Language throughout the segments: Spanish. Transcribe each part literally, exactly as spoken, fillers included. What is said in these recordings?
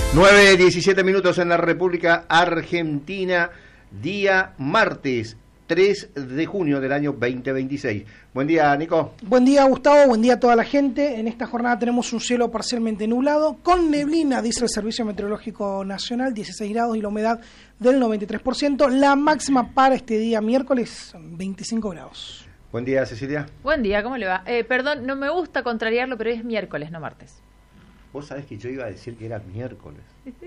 nueve diecisiete minutos en la República Argentina, día martes tres de junio del año veinte veintiséis. Buen día, Nico. Buen día, Gustavo. Buen día a toda la gente. En esta jornada tenemos un cielo parcialmente nublado, con neblina, dice el Servicio Meteorológico Nacional, dieciséis grados y la humedad del noventa y tres por ciento. La máxima para este día miércoles, veinticinco grados. Buen día, Cecilia. Buen día, ¿cómo le va? Eh, perdón, no me gusta contrariarlo, pero es miércoles, no martes. Vos sabés que yo iba a decir que era miércoles.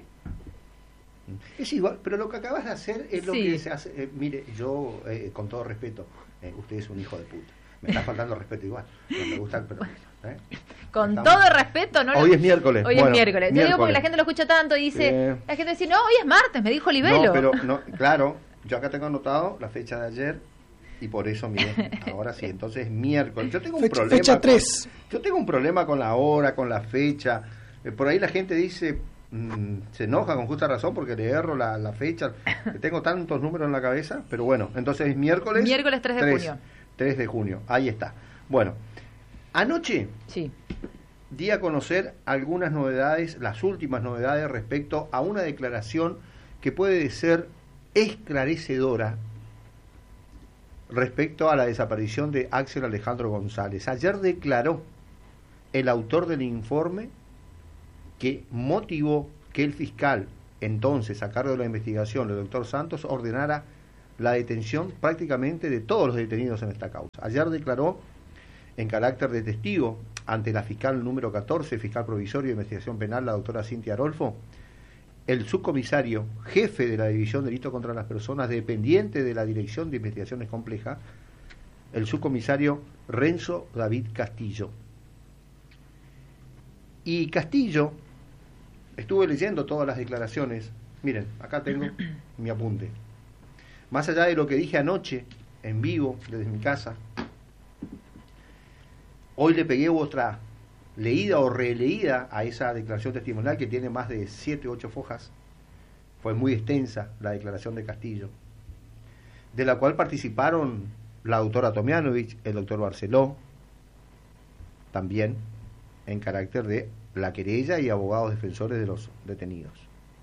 Es igual, pero lo que acabas de hacer es lo sí. que se hace. Eh, mire, yo, eh, con todo respeto, eh, usted es un hijo de puta. Me está faltando respeto igual. No me gusta, pero. ¿eh? Con Estamos... todo respeto, ¿no? Hoy es miércoles. Hoy bueno, es miércoles. Yo miércoles. digo porque la gente lo escucha tanto y dice. Eh... La gente dice, no, hoy es martes, me dijo Libelo. No, pero, no, claro, yo acá tengo anotado la fecha de ayer. Y por eso, mire, ahora sí, entonces es miércoles. Yo tengo un fecha, problema. Fecha tres. Con, yo tengo un problema con la hora, con la fecha. Eh, por ahí la gente dice, mmm, se enoja con justa razón porque le erro la, la fecha. Que tengo tantos números en la cabeza, pero bueno, entonces es miércoles. Miércoles tres de junio. tres de junio, ahí está. Bueno, anoche sí. di a conocer algunas novedades, las últimas novedades respecto a una declaración que puede ser esclarecedora respecto a la desaparición de Axel Alejandro González. Ayer declaró el autor del informe que motivó que el fiscal, entonces a cargo de la investigación, el doctor Santos, ordenara la detención prácticamente de todos los detenidos en esta causa. Ayer declaró en carácter de testigo ante la fiscal número catorce, fiscal provisorio de investigación penal, la doctora Cintia Arolfo, el subcomisario, jefe de la División de Delitos contra las Personas, dependiente de la Dirección de Investigaciones Complejas, el subcomisario Renzo David Castillo. Y Castillo, estuve leyendo todas las declaraciones, miren, acá tengo mi apunte. Más allá de lo que dije anoche, en vivo, desde mi casa, hoy le pegué otra leída o releída a esa declaración testimonial que tiene más de siete u ocho fojas. Fue muy extensa la declaración de Castillo, de la cual participaron la doctora Tomianovich, el doctor Barceló, también en carácter de la querella y abogados defensores de los detenidos.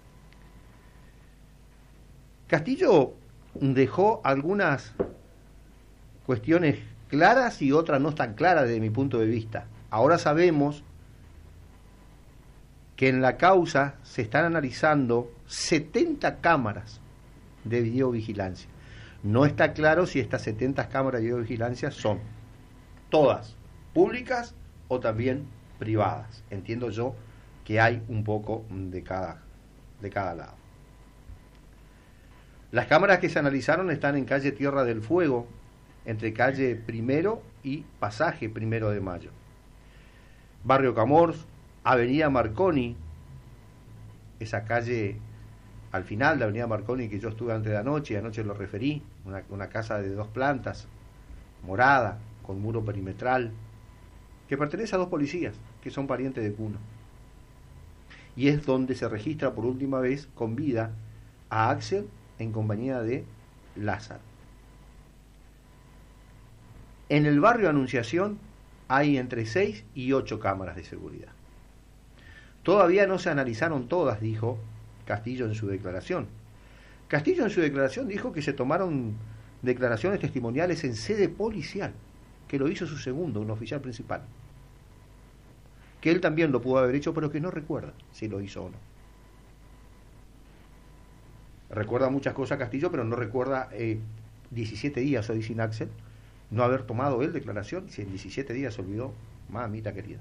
Castillo dejó algunas cuestiones claras y otras no tan claras desde mi punto de vista. Ahora sabemos que en la causa se están analizando setenta cámaras de videovigilancia. No está claro si estas setenta cámaras de videovigilancia son todas públicas o también privadas. Entiendo yo que hay un poco de cada, de cada lado. Las cámaras que se analizaron están en calle Tierra del Fuego, entre calle Primero y pasaje Primero de Mayo. Barrio Camors, Avenida Marconi, esa calle al final de Avenida Marconi que yo estuve antes de anoche, y anoche lo referí, una, una casa de dos plantas, morada, con muro perimetral, que pertenece a dos policías, que son parientes de Cuno. Y es donde se registra por última vez con vida a Axel en compañía de Lázaro. En el barrio Anunciación hay entre seis y ocho cámaras de seguridad. Todavía no se analizaron todas, dijo Castillo en su declaración. Castillo en su declaración dijo que se tomaron declaraciones testimoniales en sede policial, que lo hizo su segundo, un oficial principal. Que él también lo pudo haber hecho, pero que no recuerda si lo hizo o no. Recuerda muchas cosas Castillo, pero no recuerda eh, diecisiete días, hoy sin Axel, no haber tomado él declaración, si en diecisiete días se olvidó, mamita querida.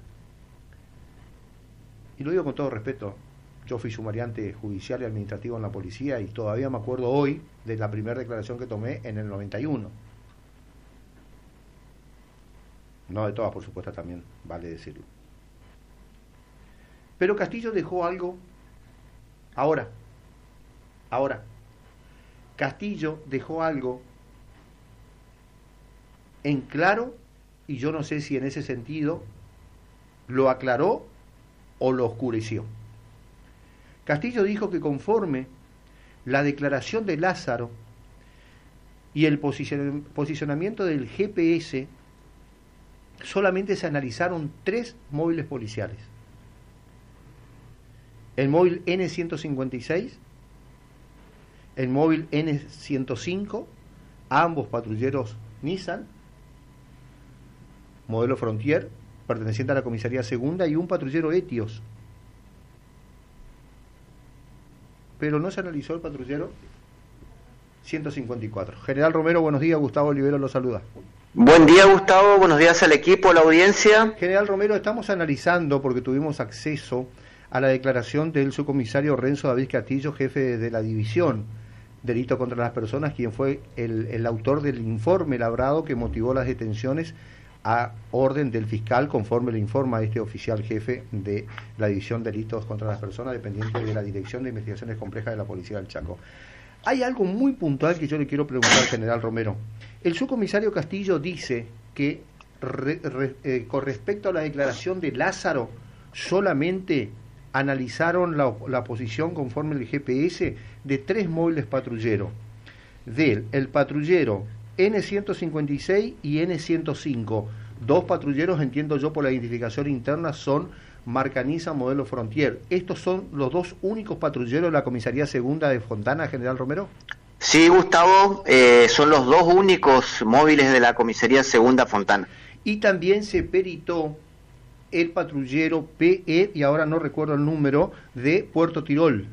Y lo digo con todo respeto, yo fui sumariante judicial y administrativo en la policía y todavía me acuerdo hoy de la primera declaración que tomé en el noventa y uno. No de todas, por supuesto, también vale decirlo. Pero Castillo dejó algo ahora, ahora. Castillo dejó algo en claro, y yo no sé si en ese sentido lo aclaró o lo oscureció. Castillo dijo que conforme la declaración de Lázaro y el posicion- posicionamiento del G P S, solamente se analizaron tres móviles policiales. el móvil ene ciento cincuenta y seis, el móvil ene ciento cinco, ambos patrulleros Nissan, modelo Frontier, perteneciente a la comisaría segunda, y un patrullero Etios. Pero no se analizó el patrullero ciento cincuenta y cuatro. General Romero, buenos días. Gustavo Olivero lo saluda. Buen día, Gustavo. Buenos días al equipo, a la audiencia. General Romero, estamos analizando, porque tuvimos acceso a la declaración del subcomisario Renzo David Castillo, jefe de la división Delito contra las Personas, quien fue el, el autor del informe labrado que motivó las detenciones a orden del fiscal, conforme le informa este oficial jefe de la división Delitos contra las Personas, dependiente de la Dirección de Investigaciones Complejas de la Policía del Chaco. Hay algo muy puntual que yo le quiero preguntar al general Romero. El subcomisario Castillo dice que re, re, eh, con respecto a la declaración de Lázaro, solamente analizaron la, la posición conforme el G P S de tres móviles patrulleros, del el patrullero ene ciento cincuenta y seis y ene ciento cinco. Dos patrulleros, entiendo yo por la identificación interna, son marca Nissan modelo Frontier. ¿Estos son los dos únicos patrulleros de la comisaría segunda de Fontana, general Romero? Sí, Gustavo, eh, son los dos únicos móviles de la comisaría segunda Fontana. Y también se peritó el patrullero P E, y ahora no recuerdo el número, de Puerto Tirol.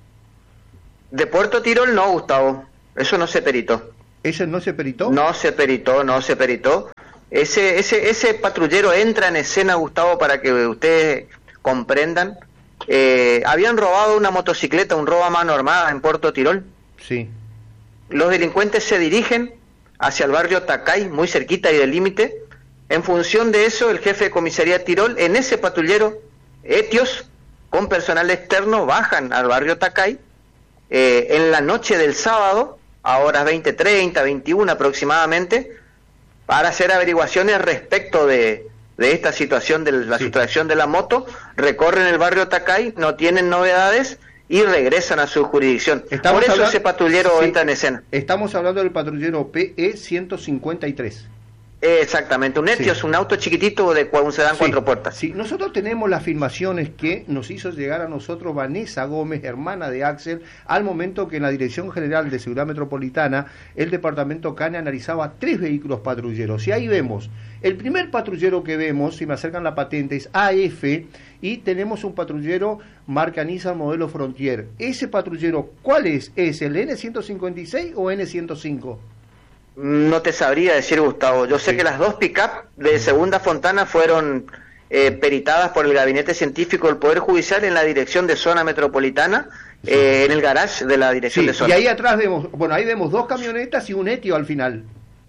De Puerto Tirol no, Gustavo, eso no se peritó. ¿Ese no se peritó? No se peritó, no se peritó. Ese, ese, ese patrullero entra en escena, Gustavo, para que ustedes comprendan. Eh, habían robado una motocicleta, un robo a mano armada en Puerto Tirol. Sí. Los delincuentes se dirigen hacia el barrio Tacay, muy cerquita y del límite. En función de eso, el jefe de comisaría Tirol, en ese patrullero, Etios, con personal externo, bajan al barrio Tacay eh, en la noche del sábado, a horas veinte treinta, veintiuno aproximadamente, para hacer averiguaciones respecto de, de esta situación de la sí. sustracción de la moto. Recorren el barrio Tacay, no tienen novedades y regresan a su jurisdicción. Estamos Por eso hablando, ese patrullero sí, entra en escena. Estamos hablando del patrullero P E ciento cincuenta y tres. Exactamente, un Etios, sí. un auto chiquitito de un sedán sí. cuatro puertas. Sí, nosotros tenemos las afirmaciones que nos hizo llegar a nosotros Vanessa Gómez, hermana de Axel, al momento que en la Dirección General de Seguridad Metropolitana el departamento Cane analizaba tres vehículos patrulleros. Y ahí vemos, el primer patrullero que vemos, si me acercan la patente, es A F, y tenemos un patrullero marca Nissan modelo Frontier. Ese patrullero, ¿cuál es? ¿Es el ene ciento cincuenta y seis o ene ciento cinco? No te sabría decir, Gustavo. Yo sé sí. que las dos pick-up de segunda Fontana fueron eh, peritadas por el Gabinete Científico del Poder Judicial en la Dirección de Zona Metropolitana, sí. eh, en el garage de la Dirección sí. de Zona. Y ahí atrás vemos, bueno, ahí vemos dos camionetas y un Etio al final.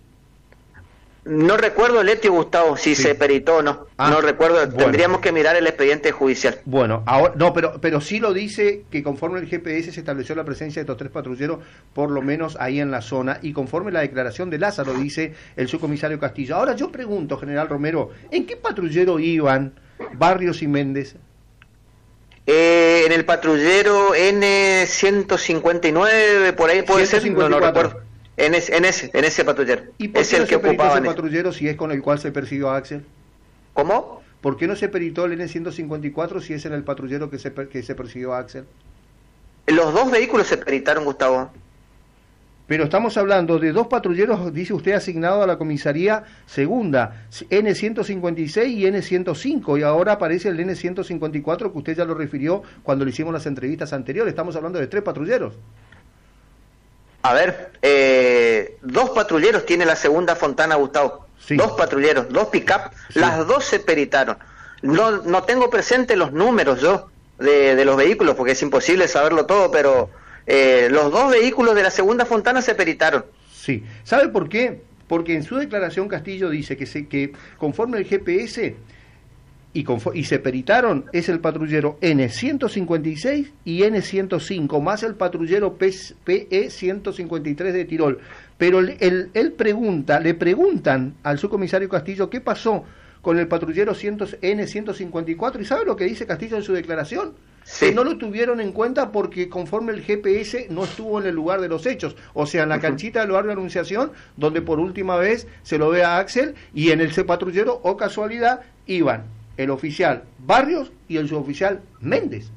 No recuerdo el Etio, Gustavo, si sí. se peritó o no. Ah, no recuerdo, bueno. Tendríamos que mirar el expediente judicial. Bueno, ahora no, pero pero sí lo dice que conforme el G P S se estableció la presencia de estos tres patrulleros, por lo menos ahí en la zona, y conforme la declaración de Lázaro, dice el subcomisario Castillo. Ahora yo pregunto, general Romero, ¿en qué patrullero iban Barrios y Méndez? Eh, en el patrullero ene ciento cincuenta y nueve, por ahí puede ser, no, no recuerdo. En ese, en ese, en ese patrullero. ¿Y por es qué el no que se peritó ese ese patrullero si es con el cual se persiguió a Axel? ¿Cómo? ¿Por qué no se peritó el ene ciento cincuenta y cuatro si ese era el patrullero que se, que se persiguió a Axel? Los dos vehículos se peritaron, Gustavo. Pero estamos hablando de dos patrulleros, dice usted, asignados a la comisaría segunda, ene ciento cincuenta y seis y ene ciento cinco, y ahora aparece el ene ciento cincuenta y cuatro que usted ya lo refirió cuando le hicimos las entrevistas anteriores. Estamos hablando de tres patrulleros. A ver, eh, dos patrulleros tiene la segunda Fontana, Gustavo. Sí. Dos patrulleros, dos pick-up, sí. Las dos se peritaron. No, no tengo presente los números yo de, de los vehículos porque es imposible saberlo todo, pero eh, los dos vehículos de la segunda Fontana se peritaron. Sí. ¿Sabe por qué? Porque en su declaración Castillo dice que, se, que conforme el G P S y, y se peritaron es el patrullero ene ciento cincuenta y seis y ene ciento cinco, más el patrullero P E ciento cincuenta y tres de Tirol. Pero él, él, él pregunta, le preguntan al subcomisario Castillo qué pasó con el patrullero ene ciento cincuenta y cuatro, y ¿sabe lo que dice Castillo en su declaración? Sí. Que no lo tuvieron en cuenta porque conforme el G P S no estuvo en el lugar de los hechos, o sea, en la canchita del lugar de Anunciación, donde por última vez se lo ve a Axel, y en ese patrullero, o casualidad, iban el oficial Barrios y el suboficial Méndez.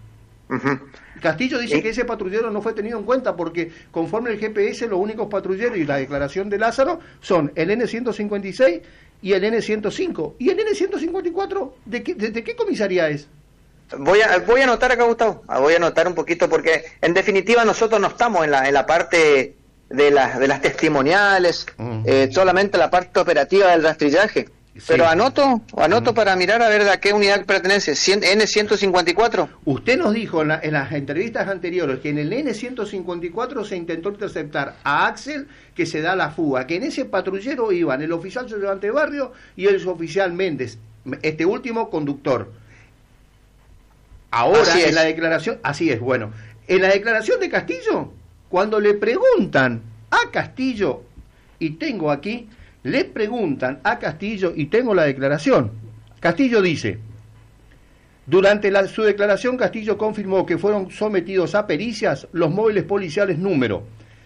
Uh-huh. Castillo dice ¿Sí? que ese patrullero no fue tenido en cuenta porque conforme el G P S los únicos patrulleros y la declaración de Lázaro son el N ciento cincuenta y seis y el N ciento cinco. ¿Y el N ciento cincuenta y cuatro de qué, de, de qué comisaría es? Voy a, voy a anotar acá, Gustavo, voy a anotar un poquito porque en definitiva nosotros no estamos en la, en la parte de, la, de las testimoniales, mm. eh, solamente la parte operativa del rastrillaje. Sí. Pero anoto, anoto mm. para mirar a ver a qué unidad pertenece, N ciento cincuenta y cuatro. Usted nos dijo en, la, en las entrevistas anteriores que en el N ciento cincuenta y cuatro se intentó interceptar a Axel, que se da la fuga, que en ese patrullero iban el oficial Levante Barrio y el oficial Méndez, este último conductor. Ahora en la declaración, así es, bueno, en la declaración de Castillo, cuando le preguntan a Castillo, y tengo aquí, le preguntan a Castillo, y tengo la declaración, Castillo dice, durante la, su declaración Castillo confirmó que fueron sometidos a pericias los móviles policiales número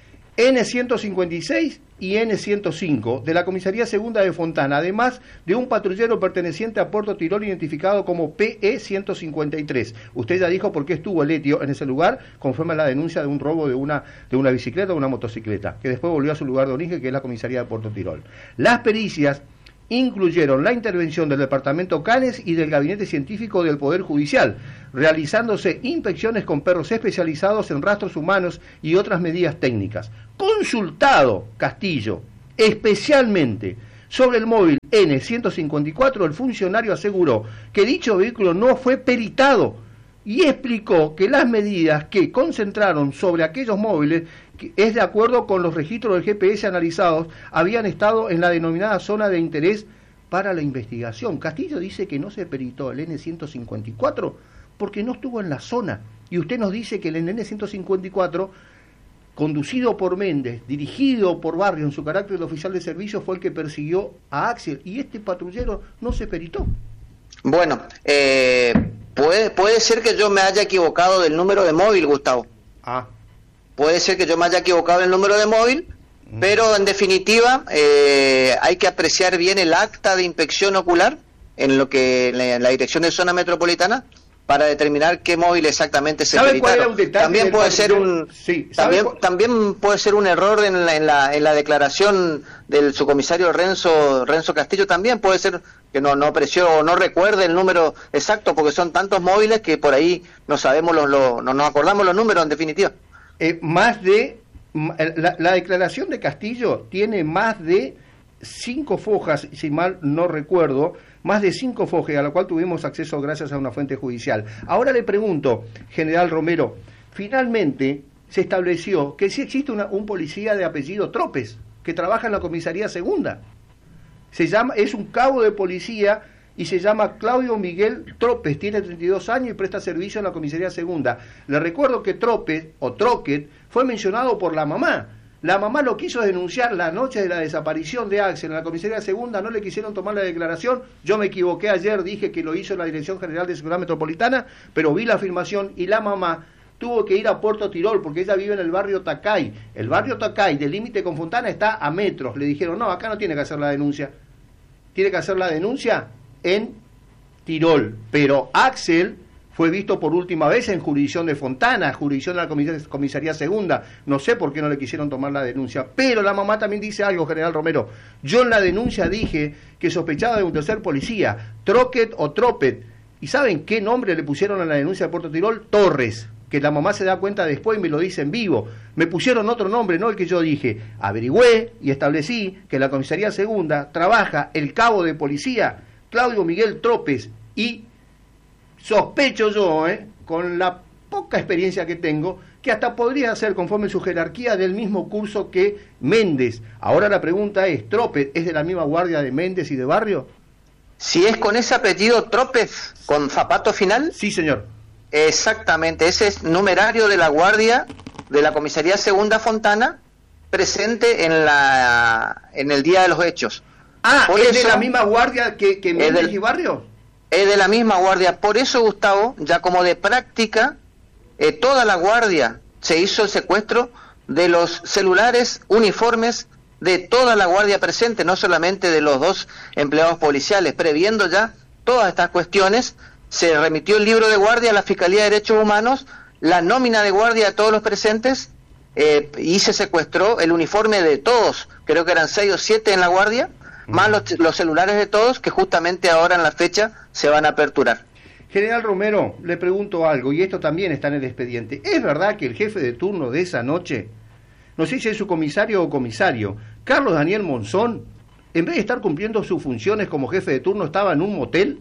N ciento cincuenta y seis y N ciento cinco de la Comisaría Segunda de Fontana, además de un patrullero perteneciente a Puerto Tirol identificado como P E ciento cincuenta y tres. Usted ya dijo por qué estuvo el etio en ese lugar, conforme a la denuncia de un robo de una, de una bicicleta o una motocicleta, que después volvió a su lugar de origen, que es la Comisaría de Puerto Tirol. Las pericias incluyeron la intervención del Departamento Canes y del Gabinete Científico del Poder Judicial, realizándose inspecciones con perros especializados en rastros humanos y otras medidas técnicas. Consultado Castillo, especialmente sobre el móvil N ciento cincuenta y cuatro, el funcionario aseguró que dicho vehículo no fue peritado y explicó que las medidas que concentraron sobre aquellos móviles, que es de acuerdo con los registros del G P S analizados, habían estado en la denominada zona de interés para la investigación. Castillo dice que no se peritó el N ciento cincuenta y cuatro porque no estuvo en la zona, y usted nos dice que el N ciento cincuenta y cuatro, conducido por Méndez, dirigido por Barrio en su carácter de oficial de servicio, fue el que persiguió a Axel, y este patrullero no se peritó. Bueno, eh, puede, puede ser que yo me haya equivocado del número de móvil, Gustavo. Ah. Puede ser que yo me haya equivocado del número de móvil, mm. pero en definitiva eh, hay que apreciar bien el acta de inspección ocular en lo que en la Dirección de Zona Metropolitana para determinar qué móvil exactamente se peritaron. También puede ser un sí, también cuál? también puede ser un error en la, en la en la declaración del subcomisario Renzo Renzo Castillo, también puede ser que no no apreció o no recuerde el número exacto, porque son tantos móviles que por ahí no sabemos los, los no nos acordamos los números en definitiva. Eh, más de la, la declaración de Castillo tiene más de cinco fojas, si mal no recuerdo, más de cinco fojas, a la cual tuvimos acceso gracias a una fuente judicial. Ahora le pregunto, general Romero, finalmente se estableció que sí existe una, un policía de apellido Tropes, que trabaja en la Comisaría Segunda. Se llama, es un cabo de policía y se llama Claudio Miguel Tropes, tiene treinta y dos años y presta servicio en la Comisaría Segunda. Le recuerdo que Tropes, o Troquet, fue mencionado por la mamá. La mamá lo quiso denunciar la noche de la desaparición de Axel en la Comisaría Segunda, no le quisieron tomar la declaración. Yo me equivoqué ayer, dije que lo hizo la Dirección General de Seguridad Metropolitana, pero vi la afirmación y la mamá tuvo que ir a Puerto Tirol porque ella vive en el barrio Tacay. El barrio Tacay, del límite con Fontana, está a metros. Le dijeron, no, acá no tiene que hacer la denuncia. Tiene que hacer la denuncia en Tirol. Pero Axel fue visto por última vez en jurisdicción de Fontana, jurisdicción de la Comisaría Segunda. No sé por qué no le quisieron tomar la denuncia. Pero la mamá también dice algo, general Romero. Yo en la denuncia dije que sospechaba de un tercer policía, Troquet o Tropet. ¿Y saben qué nombre le pusieron en la denuncia de Puerto Tirol? Torres. Que la mamá se da cuenta después y me lo dice en vivo. Me pusieron otro nombre, no el que yo dije. Averigüé y establecí que en la Comisaría Segunda trabaja el cabo de policía Claudio Miguel Tropes, y sospecho yo, eh, con la poca experiencia que tengo, que hasta podría ser, conforme su jerarquía, del mismo curso que Méndez. Ahora la pregunta es, ¿Tropes es de la misma guardia de Méndez y de Barrio? Si es con ese apellido Tropes, con zapato final. Sí, señor. Exactamente, ese es numerario de la guardia de la Comisaría Segunda Fontana, presente en la en el día de los hechos. Ah, Por ¿es eso, de la misma guardia que, que Méndez del, y Barrio? Es de la misma guardia. Por eso, Gustavo, ya como de práctica, eh, toda la guardia se hizo el secuestro de los celulares, uniformes de toda la guardia presente, no solamente de los dos empleados policiales, previendo ya todas estas cuestiones se remitió el libro de guardia a la Fiscalía de Derechos Humanos, la nómina de guardia de todos los presentes, eh, y se secuestró el uniforme de todos, creo que eran seis o siete en la guardia, mm. más los, los celulares de todos, que justamente ahora en la fecha se van a aperturar. General Romero, le pregunto algo, y esto también está en el expediente. ¿Es verdad que el jefe de turno de esa noche, no sé si es su comisario o comisario, Carlos Daniel Monzón, en vez de estar cumpliendo sus funciones como jefe de turno, estaba en un motel?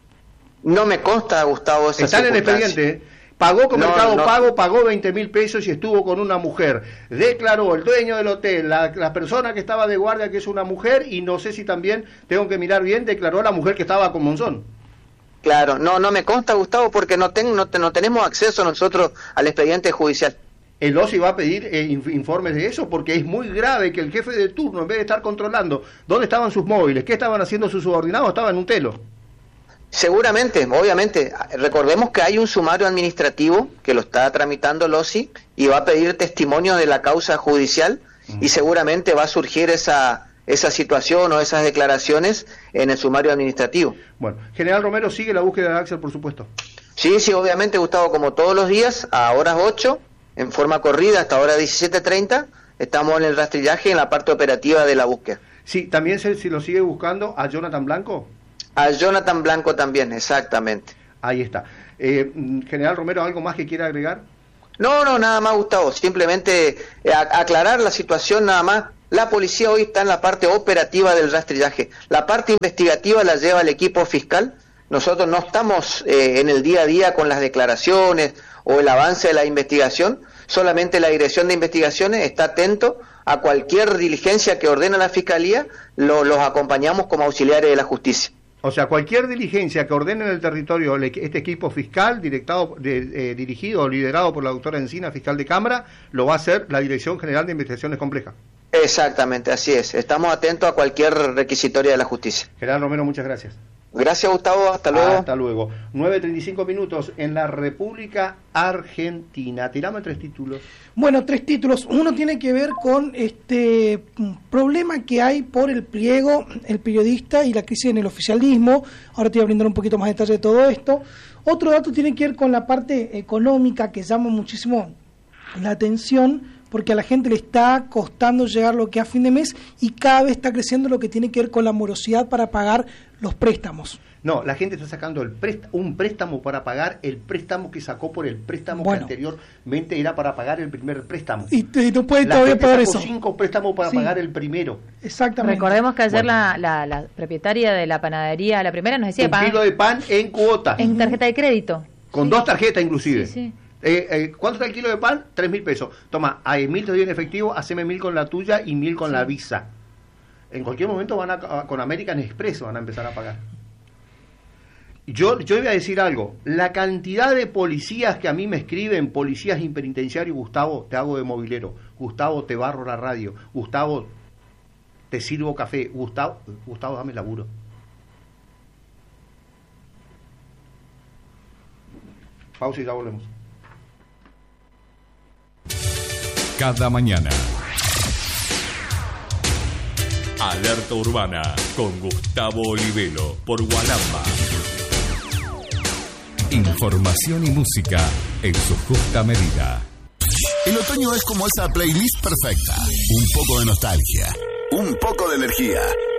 No me consta, Gustavo, esa está en el expediente. Pagó con no, Mercado no. Pago, pagó veinte mil pesos y estuvo con una mujer. Declaró el dueño del hotel, la, la persona que estaba de guardia, que es una mujer, y no sé si también, tengo que mirar bien, declaró la mujer que estaba con Monzón. Claro, no no me consta, Gustavo, porque no, ten, no, no tenemos acceso nosotros al expediente judicial. El O S I va a pedir eh, informes de eso, porque es muy grave que el jefe de turno, en vez de estar controlando dónde estaban sus móviles, qué estaban haciendo sus subordinados, estaba en un telo. Seguramente, obviamente. Recordemos que hay un sumario administrativo que lo está tramitando el O S I y va a pedir testimonio de la causa judicial, uh-huh. y seguramente va a surgir esa esa situación o esas declaraciones en el sumario administrativo. Bueno, General Romero, ¿sigue la búsqueda de Axel, por supuesto? Sí, sí, obviamente, Gustavo, como todos los días, a horas ocho, en forma corrida, hasta ahora diecisiete treinta, estamos en el rastrillaje en la parte operativa de la búsqueda. Sí, ¿también se, si lo sigue buscando a Jonathan Blanco? A Jonathan Blanco también, exactamente. Ahí está. Eh, General Romero, ¿algo más que quiera agregar? No, no, nada más, Gustavo, simplemente eh, aclarar la situación nada más. La policía hoy está en la parte operativa del rastrillaje. La parte investigativa la lleva el equipo fiscal. Nosotros no estamos eh, en el día a día con las declaraciones o el avance de la investigación. Solamente la Dirección de Investigaciones está atento a cualquier diligencia que ordene la Fiscalía. Lo, los acompañamos como auxiliares de la justicia. O sea, cualquier diligencia que ordene en el territorio este equipo fiscal, directado, de, eh, dirigido o liderado por la doctora Encina, fiscal de Cámara, lo va a hacer la Dirección General de Investigaciones Complejas. Exactamente, así es. Estamos atentos a cualquier requisitoria de la justicia. General Romero, muchas gracias. Gracias, Gustavo. Hasta luego. Hasta luego. nueve treinta y cinco minutos en la República Argentina. Tirame tres títulos. Bueno, tres títulos. Uno tiene que ver con este problema que hay por el pliego, el periodista y la crisis en el oficialismo. Ahora te voy a brindar un poquito más detalle de todo esto. Otro dato tiene que ver con la parte económica, que llama muchísimo la atención, porque a la gente le está costando llegar lo que a fin de mes y cada vez está creciendo lo que tiene que ver con la morosidad para pagar los préstamos. No, la gente está sacando el prést- un préstamo para pagar el préstamo que sacó por el préstamo bueno. que anteriormente era para pagar el primer préstamo. Y, y no puede la todavía gente pagar sacó eso. cinco préstamos para sí. pagar el primero. Exactamente. Recordemos que ayer bueno. la, la, la propietaria de la panadería, la primera, nos decía un pan, kilo de pan en cuotas. en tarjeta de crédito. Con sí. dos tarjetas inclusive. Sí, sí. Eh, eh, ¿Cuánto está el kilo de pan? Tres mil pesos. Toma, hay mil te doy en efectivo, haceme mil con la tuya y mil con sí. la Visa. En cualquier momento van a, a, con American Express van a empezar a pagar. Yo, yo iba a decir algo. La cantidad de policías que a mí me escriben, policías impenitenciarios, Gustavo, te hago de movilero. Gustavo, te barro la radio. Gustavo, te sirvo café. Gustavo, Gustavo, dame laburo. Pausa y ya volvemos. Cada mañana. Alerta Urbana con Gustavo Olivero por Gualamba. Información y música en su justa medida. El otoño es como esa playlist perfecta. Un poco de nostalgia, un poco de energía